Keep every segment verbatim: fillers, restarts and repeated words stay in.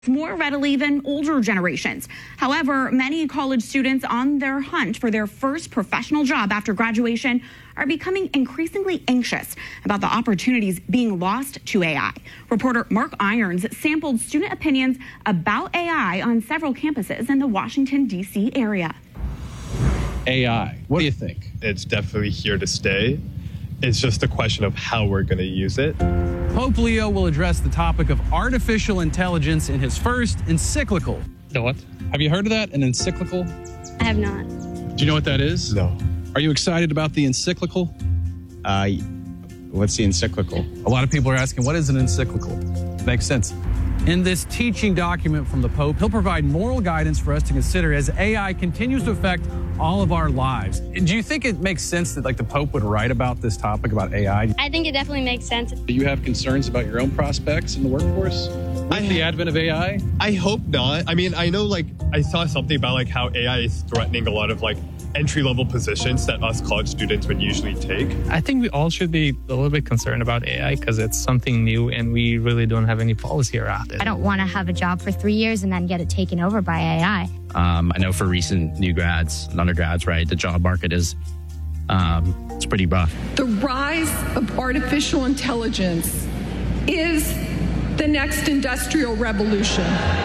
more readily than older generations. However, many college students on their hunt for their first professional job after graduation are becoming increasingly anxious about the opportunities being lost to A I. Reporter Mark Irons sampled student opinions about A I on several campuses in the Washington, D C area. A I, what do you think? It's definitely here to stay. It's just a question of how we're going to use it. Pope Leo will address the topic of artificial intelligence in his first encyclical. The what? Have you heard of that, an encyclical? I have not. Do you know what that is? No. Are you excited about the encyclical? Uh, what's the encyclical? A lot of people are asking, what is an encyclical? Makes sense. In this teaching document from the Pope, he'll provide moral guidance for us to consider as A I continues to affect all of our lives. Do you think it makes sense that like the Pope would write about this topic about A I? I think it definitely makes sense. Do you have concerns about your own prospects in the workforce with I, the advent of A I? I hope not. I mean, I know like I saw something about like how A I is threatening a lot of like entry-level positions that us college students would usually take. I think we all should be a little bit concerned about A I because it's something new and we really don't have any policy around it. I don't want to have a job for three years and then get it taken over by A I. Um, I know for recent new grads and undergrads, right, the job market is um, it's pretty rough. The rise of artificial intelligence is the next industrial revolution.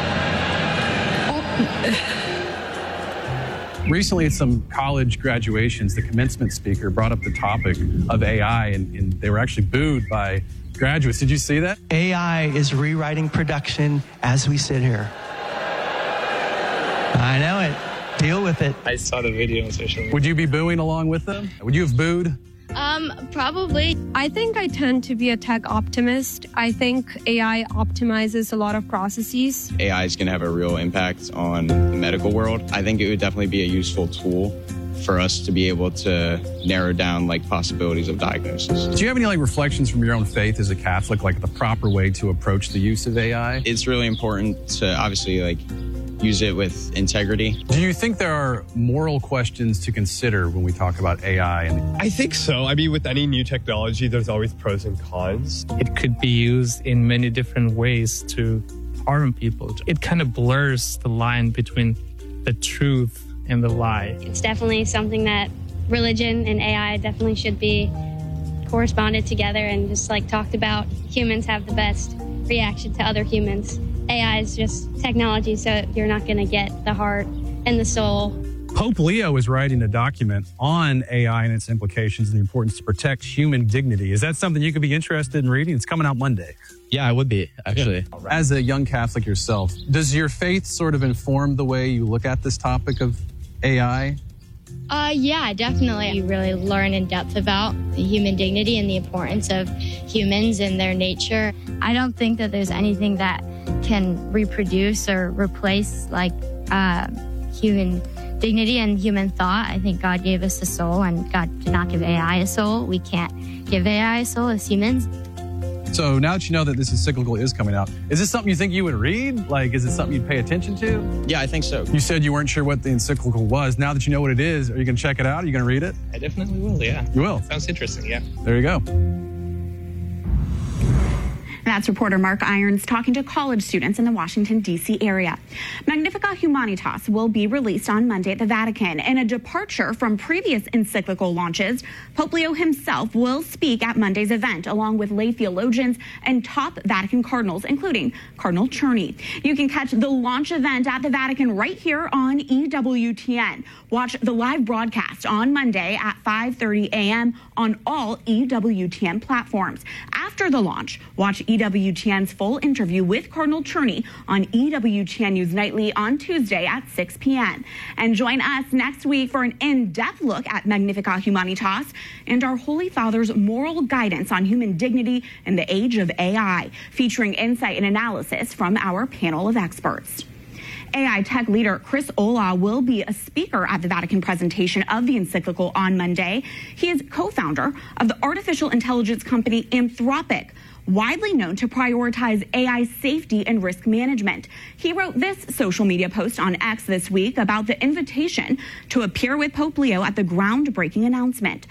Oh. Recently, at some college graduations, the commencement speaker brought up the topic of A I, and, and they were actually booed by graduates. Did you see that? A I is rewriting production as we sit here. I know it. Deal with it. I saw the video on social media. Would you be booing along with them? Would you have booed? Um, probably. I think I tend to be a tech optimist. I think A I optimizes a lot of processes. A I is going to have a real impact on the medical world. I think it would definitely be a useful tool for us to be able to narrow down like possibilities of diagnosis. Do you have any like reflections from your own faith as a Catholic, like the proper way to approach the use of A I? It's really important to obviously like use it with integrity. Do you think there are moral questions to consider when we talk about A I? And I think so. I mean, with any new technology, there's always pros and cons. It could be used in many different ways to harm people. It kind of blurs the line between the truth and the lie. It's definitely something that religion and A I definitely should be corresponded together and just like talked about. Humans have the best reaction to other humans. A I is just technology, so you're not going to get the heart and the soul. Pope Leo is writing a document on A I and its implications and the importance to protect human dignity. Is that something you could be interested in reading? It's coming out Monday. Yeah, I would be, actually. Yeah. As a young Catholic yourself, does your faith sort of inform the way you look at this topic of A I? Uh, yeah, definitely. You really learn in depth about the human dignity and the importance of humans and their nature. I don't think that there's anything that can reproduce or replace like uh, human dignity and human thought. I think God gave us a soul, and God did not give A I a soul. We can't give A I a soul as humans. So now that you know that this encyclical is coming out, is this something you think you would read? Like, is it something you'd pay attention to? Yeah, I think so. You said you weren't sure what the encyclical was. Now that you know what it is, are you going to check it out? Are you going to read it? I definitely will, yeah. You will? Sounds interesting, yeah. There you go. That's reporter Mark Irons talking to college students in the Washington, D C area. Magnificat Humanitas will be released on Monday at the Vatican. In a departure from previous encyclical launches, Pope Leo himself will speak at Monday's event, along with lay theologians and top Vatican cardinals, including Cardinal Czerny. You can catch the launch event at the Vatican right here on E W T N. Watch the live broadcast on Monday at five thirty a m on all E W T N platforms. After the launch, watch E W T N's full interview with Cardinal Czerny on E W T N News Nightly on Tuesday at six p m And join us next week for an in-depth look at Magnificat Humanitas and our Holy Father's moral guidance on human dignity in the age of A I, featuring insight and analysis from our panel of experts. A I tech leader Chris Olah will be a speaker at the Vatican presentation of the encyclical on Monday. He is co-founder of the artificial intelligence company Anthropic, widely known to prioritize A I safety and risk management. He wrote this social media post on X this week about the invitation to appear with Pope Leo at the groundbreaking announcement.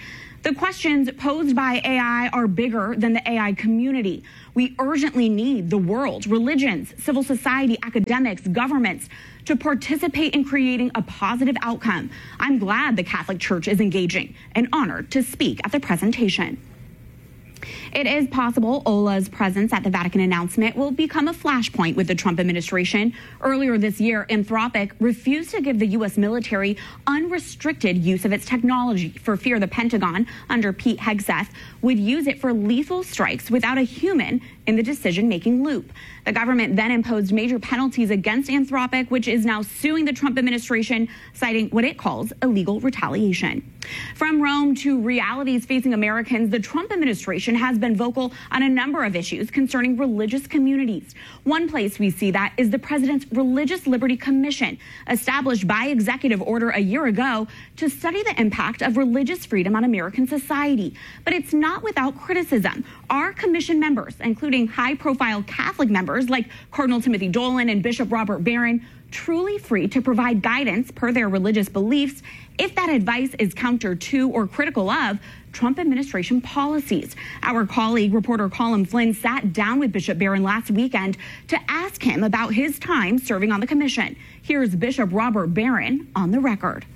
The questions posed by A I are bigger than the A I community. We urgently need the world, religions, civil society, academics, governments to participate in creating a positive outcome. I'm glad the Catholic Church is engaging and honored to speak at the presentation. It is possible Ola's presence at the Vatican announcement will become a flashpoint with the Trump administration. Earlier this year, Anthropic refused to give the U S military unrestricted use of its technology for fear the Pentagon, under Pete Hegseth, would use it for lethal strikes without a human in the decision-making loop. The government then imposed major penalties against Anthropic, which is now suing the Trump administration, citing what it calls illegal retaliation. From Rome to realities facing Americans, the Trump administration has been vocal on a number of issues concerning religious communities. One place we see that is the president's Religious Liberty Commission, established by executive order a year ago to study the impact of religious freedom on American society. But it's not without criticism. Our commission members, including high-profile Catholic members like Cardinal Timothy Dolan and Bishop Robert Barron, truly free to provide guidance per their religious beliefs if that advice is counter to or critical of Trump administration policies. Our colleague, reporter Colin Flynn, sat down with Bishop Barron last weekend to ask him about his time serving on the commission. Here's Bishop Robert Barron on the record.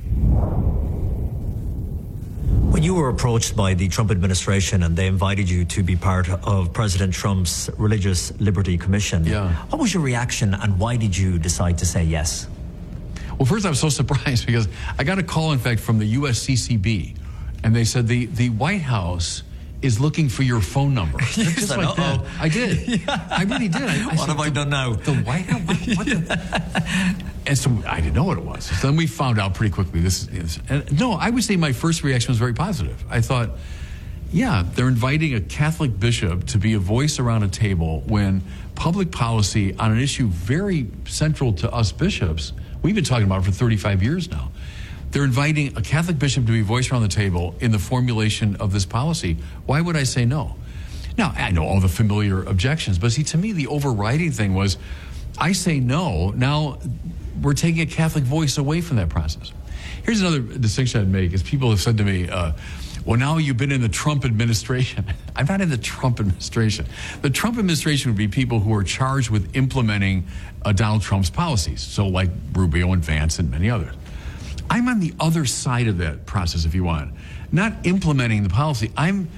When you were approached by the Trump administration and they invited you to be part of President Trump's Religious Liberty Commission, yeah. what was your reaction and why did you decide to say yes? Well, first, I was so surprised because I got a call, in fact, from the U S C C B, and they said the, the White House is looking for your phone number. Just said, like that. I did. Yeah. I really did. I, I what said, have I done now? The White House? What, what the? And so I didn't know what it was. So then we found out pretty quickly. This is, and no, I would say my first reaction was very positive. I thought, yeah, they're inviting a Catholic bishop to be a voice around a table when public policy on an issue very central to us bishops, we've been talking about it for thirty-five years now. They're inviting a Catholic bishop to be voiced around the table in the formulation of this policy. Why would I say no? Now, I know all the familiar objections, but see, to me, the overriding thing was, I say no, now we're taking a Catholic voice away from that process. Here's another distinction I'd make, is people have said to me, uh, well, now you've been in the Trump administration. I'm not in the Trump administration. The Trump administration would be people who are charged with implementing uh, Donald Trump's policies, so like Rubio and Vance and many others. I'm on the other side of that process, if you want. Not implementing the policy. I'm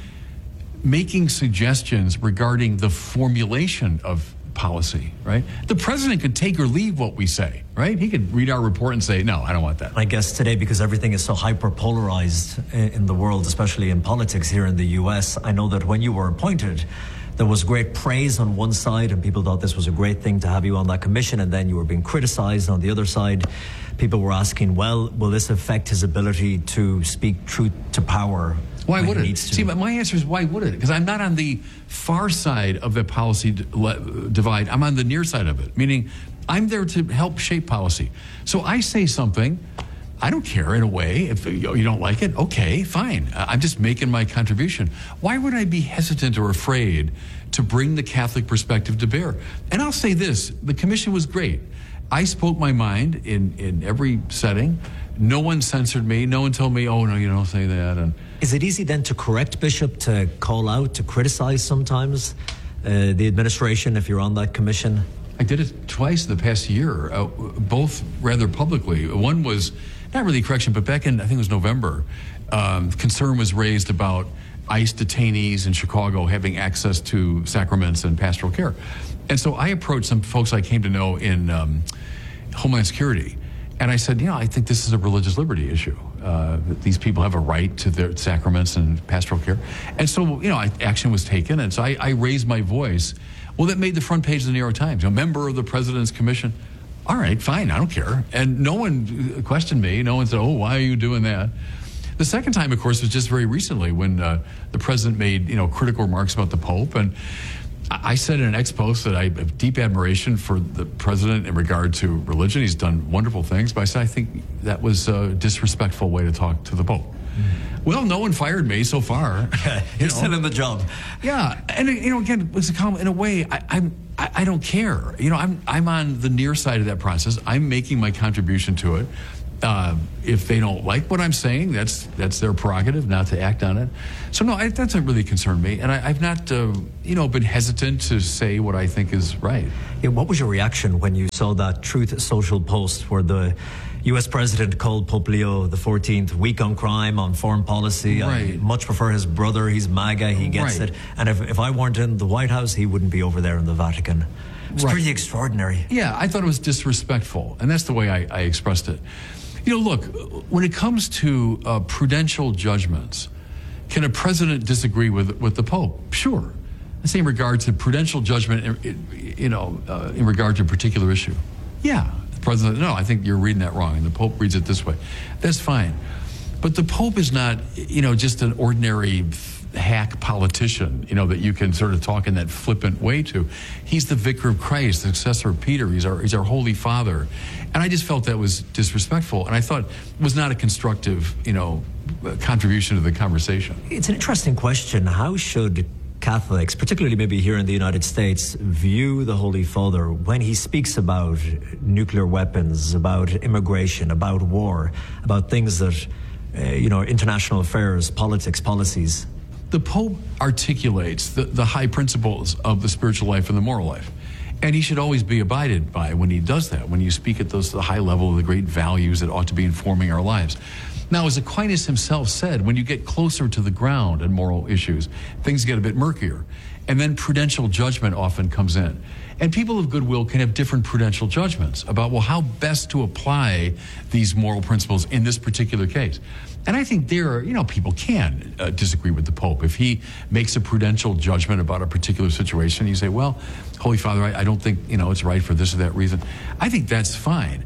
making suggestions regarding the formulation of policy, right? The president could take or leave what we say, right? He could read our report and say, no, I don't want that. I guess today, because everything is so hyper-polarized in the world, especially in politics here in the U S, I know that when you were appointed, there was great praise on one side and people thought this was a great thing to have you on that commission, and then you were being criticized on the other side. People were asking, well, will this affect his ability to speak truth to power? Why would it? See, my answer is why would it? Because I'm not on the far side of the policy divide. I'm on the near side of it, meaning I'm there to help shape policy. So I say something, I don't care in a way. If you don't like it, okay, fine. I'm just making my contribution. Why would I be hesitant or afraid to bring the Catholic perspective to bear? And I'll say this, the commission was great. I spoke my mind in, in every setting. No one censored me. No one told me, oh, no, you don't say that. And is it easy then to correct, Bishop, to call out, to criticize sometimes uh, the administration if you're on that commission? I did it twice in the past year, uh, both rather publicly. One was not really correction, but back in, I think it was November, um, concern was raised about ICE detainees in Chicago having access to sacraments and pastoral care. And so I approached some folks I came to know in um, Homeland Security. And I said, you know, I think this is a religious liberty issue. Uh, these people have a right to their sacraments and pastoral care. And so, you know, I, action was taken. And so I, I raised my voice. Well, that made the front page of the New York Times. A member of the President's Commission. All right, fine, I don't care. And no one questioned me. No one said, oh, why are you doing that? The second time, of course, was just very recently when uh, the president made, you know, critical remarks about the Pope. And I said in an ex-post that I have deep admiration for the president in regard to religion. He's done wonderful things, but I said I think that was a disrespectful way to talk to the Pope. Mm. Well, no one fired me so far. You're still in the job. Yeah, and you know, again, it's a comment, in a way, I, I'm I, I don't care. You know, I'm I'm on the near side of that process. I'm making my contribution to it. Uh, if they don't like what I'm saying, that's that's their prerogative not to act on it. So no, I, that doesn't really concern me, and I, I've not, uh, you know, been hesitant to say what I think is right. Yeah, what was your reaction when you saw that Truth Social post where the U S president called Pope Leo the fourteenth weak on crime, on foreign policy? Right. I much prefer his brother. He's MAGA. He gets Right. it. And if, if I weren't in the White House, he wouldn't be over there in the Vatican. It's Right. pretty extraordinary. Yeah, I thought it was disrespectful, and that's the way I, I expressed it. You know, look, when it comes to uh, prudential judgments, can a president disagree with with the Pope? Sure. I say in regard to prudential judgment, you know, uh, in regard to a particular issue. Yeah, the president, no, I think you're reading that wrong, and the Pope reads it this way. That's fine. But the Pope is not, you know, just an ordinary hack politician, you know, that you can sort of talk in that flippant way to. He's the vicar of Christ, the successor of Peter. He's our, he's our Holy Father. And I just felt that was disrespectful, and I thought it was not a constructive, you know, contribution to the conversation. It's an interesting question. How should Catholics, particularly maybe here in the United States, view the Holy Father when he speaks about nuclear weapons, about immigration, about war, about things that, uh, you know, international affairs, politics, policies? The Pope articulates the, the high principles of the spiritual life and the moral life. And he should always be abided by when he does that, when you speak at those the high level of the great values that ought to be informing our lives. Now, as Aquinas himself said, when you get closer to the ground in moral issues, things get a bit murkier. And then prudential judgment often comes in. And people of goodwill can have different prudential judgments about, well, how best to apply these moral principles in this particular case. And I think there are, you know, people can uh, disagree with the Pope. If he makes a prudential judgment about a particular situation, you say, well, Holy Father, I, I don't think, you know, it's right for this or that reason. I think that's fine.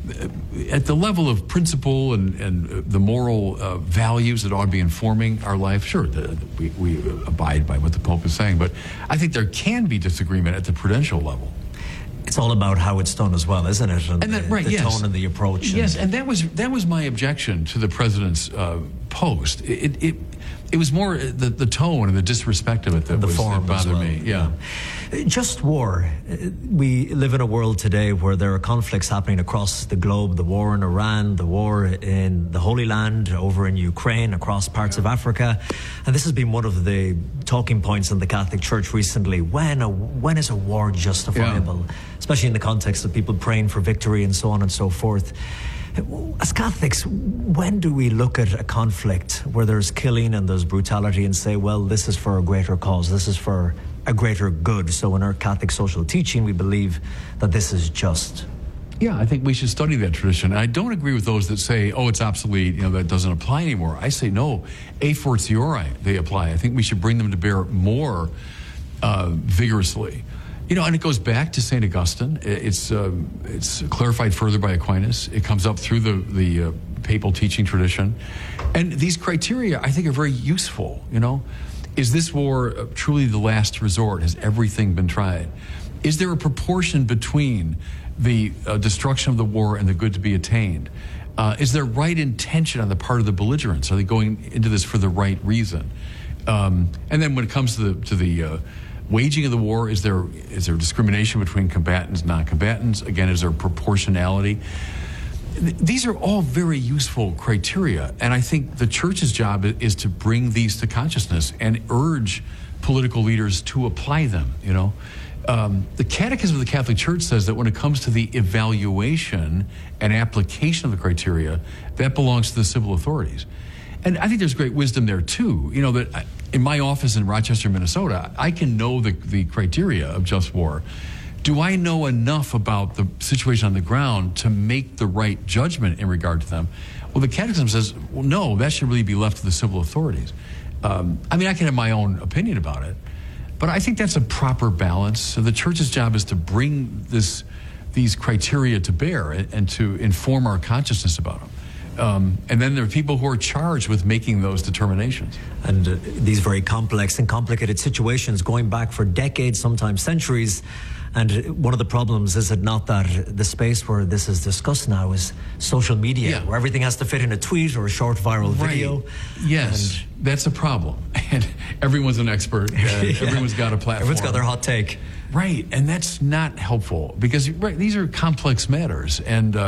At the level of principle and, and the moral uh, values that ought to be informing our life, sure, the, we, we abide by what the Pope is saying. But I think there can be disagreement at the prudential level. It's all about how it's done as well, isn't it? And, and that, the, right, the yes. tone and the approach. Yes, and, and that was that was my objection to the president's uh, post. It, it it was more the, the tone and the disrespect of it that, the was, form that bothered well. me. Yeah. yeah. Just war. We live in a world today where there are conflicts happening across the globe. The war in Iran, the war in the Holy Land, over in Ukraine, across parts yeah. of Africa. And this has been one of the talking points in the Catholic Church recently. When a, when is a war justifiable? Yeah. Especially in the context of people praying for victory and so on and so forth. As Catholics, when do we look at a conflict where there's killing and there's brutality and say, well, this is for a greater cause, this is for a greater good? So in our Catholic social teaching, we believe that this is just. Yeah, I think we should study that tradition. And I don't agree with those that say, oh, it's obsolete, you know, that doesn't apply anymore. I say, no, a fortiori, they apply. I think we should bring them to bear more uh, vigorously. You know, and it goes back to Saint Augustine. It's um, it's clarified further by Aquinas. It comes up through the the uh, papal teaching tradition, and these criteria I think are very useful. You know, is this war truly the last resort? Has everything been tried? Is there a proportion between the uh, destruction of the war and the good to be attained? Uh, is there right intention on the part of the belligerents? Are they going into this for the right reason? Um, and then when it comes to the to the uh, waging of the war, is there is there discrimination between combatants and non-combatants? Again, is there proportionality? These are all very useful criteria, and I think the Church's job is to bring these to consciousness and urge political leaders to apply them. You know, um, the Catechism of the Catholic Church says that when it comes to the evaluation and application of the criteria, that belongs to the civil authorities. And I think there's great wisdom there, too. You know, that I, in my office in Rochester, Minnesota, I can know the, the criteria of just war. Do I know enough about the situation on the ground to make the right judgment in regard to them? Well, the Catechism says, well, no, that should really be left to the civil authorities. Um, I mean, I can have my own opinion about it, but I think that's a proper balance. So the Church's job is to bring this, these criteria to bear and, and to inform our consciousness about them. Um, and then there are people who are charged with making those determinations. And uh, these very complex and complicated situations going back for decades, sometimes centuries. And one of the problems is it not that the space where this is discussed now is social media, yeah. where everything has to fit in a tweet or a short viral right. video. Yes, and that's a problem. And everyone's an expert. Uh, yeah. Everyone's got a platform. Everyone's got their hot take. Right, and that's not helpful because right, these are complex matters. And uh,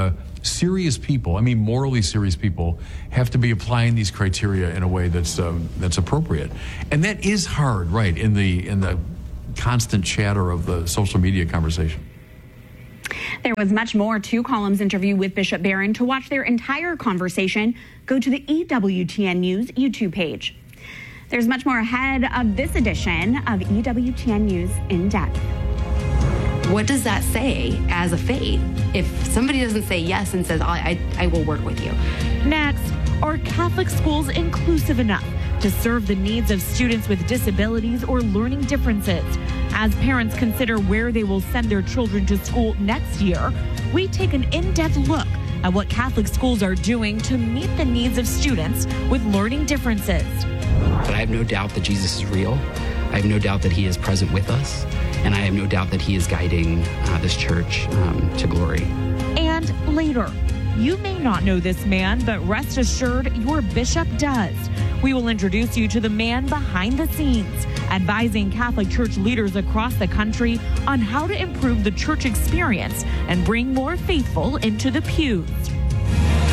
serious people, I mean morally serious people, have to be applying these criteria in a way that's um, that's appropriate. And that is hard, right, in the in the constant chatter of the social media conversation. There was much more to Column's interview with Bishop Barron. To watch their entire conversation, go to the E W T N News YouTube page. There's much more ahead of this edition of E W T N News In Depth. What does that say as a faith if somebody doesn't say yes and says, I, I, I will work with you? Next, are Catholic schools inclusive enough to serve the needs of students with disabilities or learning differences? As parents consider where they will send their children to school next year, we take an in-depth look at what Catholic schools are doing to meet the needs of students with learning differences. But I have no doubt that Jesus is real. I have no doubt that he is present with us. And I have no doubt that he is guiding uh, this church um, to glory. And later, you may not know this man, but rest assured your bishop does. We will introduce you to the man behind the scenes, advising Catholic Church leaders across the country on how to improve the church experience and bring more faithful into the pews.